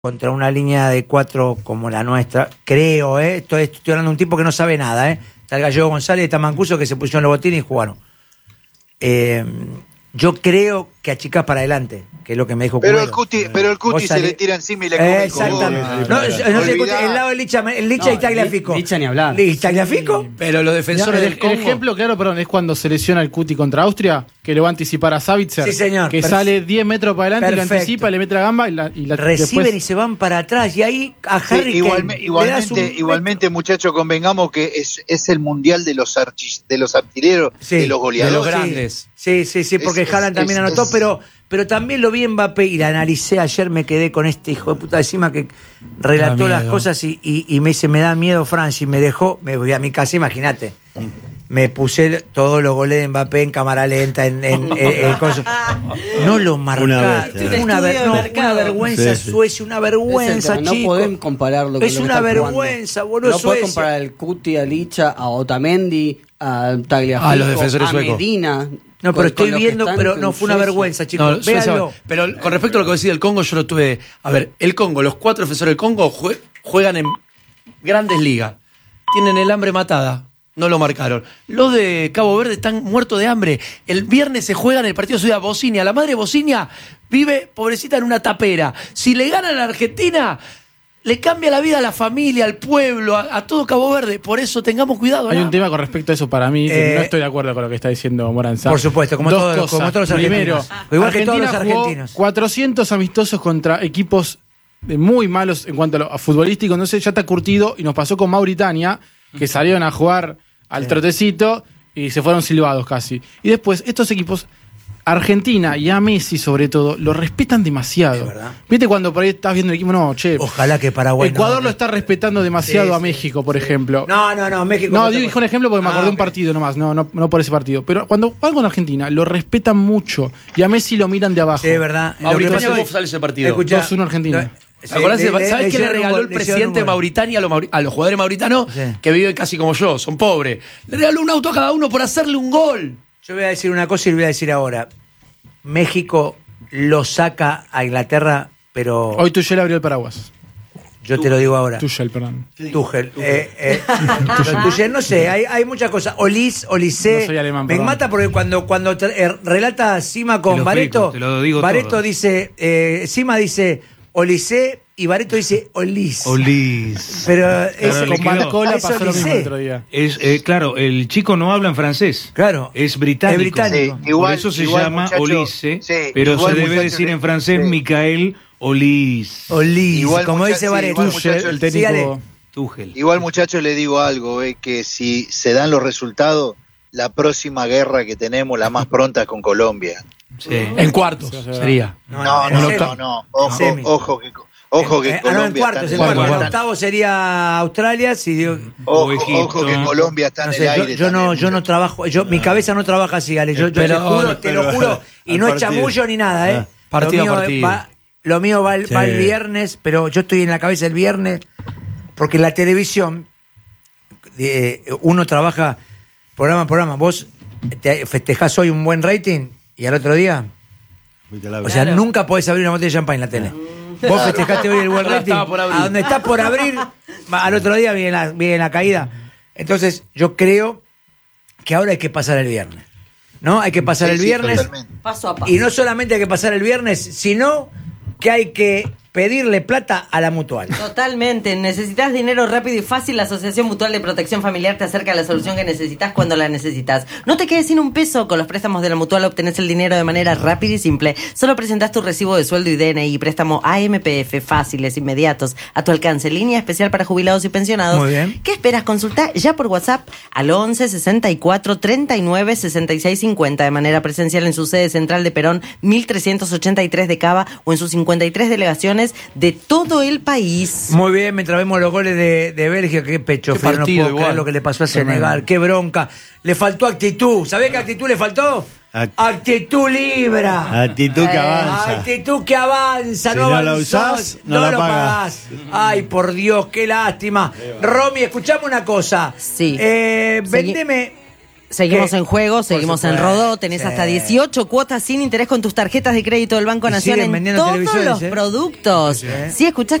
contra una línea de 4 como la nuestra, creo, estoy hablando de un tipo que no sabe nada, está el Gallego González y está Mancuso que se pusieron los botines y jugaron. Yo creo que achicás para adelante, que es lo que me dijo Pero Cubero. el Cuti se le tira encima y le come exactamente. No sé, el lado de Licha y Tagliafico. Licha ni hablar. ¿Y Tagliafico? Pero los defensores del Congo. El ejemplo claro, perdón, es cuando se lesiona el Cuti contra Austria, que le va a anticipar a Savitzer. Sí, señor. Que sale 10 metros para adelante, Perfecto. lo anticipa, le mete la gamba y la reciben después... y se van para atrás. Y ahí a Harry igualmente, muchachos, convengamos que es el mundial de los artilleros, de los goleadores. De los grandes. Sí, porque Haaland también anotó, pero también lo vi en Mbappé y la analicé ayer, me quedé con este hijo de puta encima que relató las cosas y me dice, me da miedo Franci, me dejó, me voy a mi casa, imagínate. Me puse todos los goles de Mbappé en cámara lenta, en no lo marcaba. Una vergüenza Suecia, una vergüenza, no chico. podemos compararlo con es lo que una está vergüenza, jugando. boludo. No podés comparar al Cuti, a Licha, a Otamendi, a Tagliafico, a los defensores a suecos. Medina. No, pero estoy viendo, pero no fue una vergüenza, chicos. No, véanlo. pero con respecto a lo que decía del Congo, yo lo tuve. A ver, el Congo, los 4 defensores del Congo juegan en grandes ligas. Tienen el hambre matada. No lo marcaron. Los de Cabo Verde están muertos de hambre. El viernes se juega en el partido de Ciudad Bocinia. La madre Bocinia vive, pobrecita, en una tapera. Si le ganan a la Argentina, le cambia la vida a la familia, al pueblo, a todo Cabo Verde. Por eso tengamos cuidado. Hay un tema con respecto a eso para mí, que no estoy de acuerdo con lo que está diciendo Moranzá. Por supuesto, como todos los argentinos. Primero, igual que todos los Argentina jugó argentinos. 400 amistosos contra equipos muy malos en cuanto a lo futbolístico. Entonces ya está curtido y nos pasó con Mauritania, que salieron a jugar al trotecito y se fueron silbados casi. Y después, estos equipos, Argentina y a Messi sobre todo, lo respetan demasiado. ¿Viste cuando por ahí estás viendo el equipo? No, che. Ojalá que Paraguay Ecuador lo está respetando demasiado a México, por ejemplo. No, México. No, digo un ejemplo porque me acordé de un partido nomás, no por ese partido. Pero cuando van con Argentina, lo respetan mucho y a Messi lo miran de abajo. Sí, es verdad. Mauritania, ¿cómo sale ese partido? 2-1 Argentina. ¿Sabés qué le regaló el presidente de Mauritania a los jugadores mauritanos que viven casi como yo, son pobres? Le regaló un auto a cada uno por hacerle un gol. Yo voy a decir una cosa y lo voy a decir ahora. México lo saca a Inglaterra, pero... Hoy Tuchel abrió el paraguas. Yo te lo digo ahora. Tuchel, perdón. Tuchel. Tuchel, no sé, hay muchas cosas. Olise. No soy alemán, me perdón. mata porque cuando relata Sima con Barreto, Barreto dice, Sima dice Olise y Barreto dice Olise. Pero Claro, con Marcola pasó lo mismo el otro día. Claro, el chico no habla en francés. Claro. Es británico. Sí, Por igual, eso se igual, llama muchacho, Olise, sí, pero igual, se debe muchacho, decir sí, en francés sí. Michael Olise. Olise, como dice Barreto. Tuchel, El técnico. Tuchel. Igual, muchachos, le digo algo, que si se dan los resultados, la próxima guerra que tenemos, la más pronta, es con Colombia. Sí. En cuartos sería. No. Ojo que Colombia en cuartos. está en el En aire. octavo sería Australia. Ojo que Colombia está en el aire. Yo no trabajo, mi cabeza no trabaja así, Ale. Yo te lo juro, y no es chamullo ni nada, Partido a partido. Lo mío va el viernes, pero yo estoy en la cabeza el viernes, porque en la televisión uno trabaja programa a programa. Vos te festejás hoy un buen rating y al otro día, o sea, nunca podés abrir una botella de champán en la tele. Vos festejaste hoy el buen rating, a donde está por abrir, al otro día viene la caída. Entonces, yo creo que ahora hay que pasar el viernes. ¿No? Hay que pasar el viernes. Totalmente. Paso a paso. Y no solamente hay que pasar el viernes, sino que hay que pedirle plata a la Mutual. Totalmente. Necesitas dinero rápido y fácil. La Asociación Mutual de Protección Familiar te acerca a la solución que necesitas cuando la necesitas. No te quedes sin un peso. Con los préstamos de la Mutual obtenés el dinero de manera rápida y simple. Solo presentás tu recibo de sueldo y DNI. Préstamo AMPF, fáciles, inmediatos, a tu alcance. Línea especial para jubilados y pensionados. Muy bien. ¿Qué esperas? Consulta ya por WhatsApp al 11 64 39 66 50 de manera presencial en su sede central de Perón 1383 de Cava o en sus 53 delegaciones de todo el país. Muy bien, mientras vemos los goles de Bélgica, qué pecho frío, no puedo creer lo que le pasó a Senegal, qué bronca. Le faltó actitud. ¿Sabés qué actitud le faltó? Actitud libra. Actitud que avanza. Actitud que avanza. Si no no la avanzás, usás, no la lo pagás. Ay, por Dios, qué lástima. Romy, escuchame una cosa. Sí. Vendeme Seguimos ¿Qué? en juego, Por seguimos en supuesto. Rodó, tenés Sí. hasta 18 cuotas sin interés con tus tarjetas de crédito del Banco Y Nación siguen en vendiendo todos televisores, los ¿eh? productos. Sí. Sí, escuchás